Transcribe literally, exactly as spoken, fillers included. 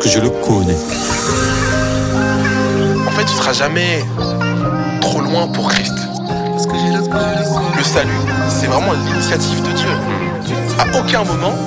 que je le connais. En fait, tu seras jamais trop loin pour Christ. Le salut, c'est vraiment l'initiative de Dieu. À aucun moment,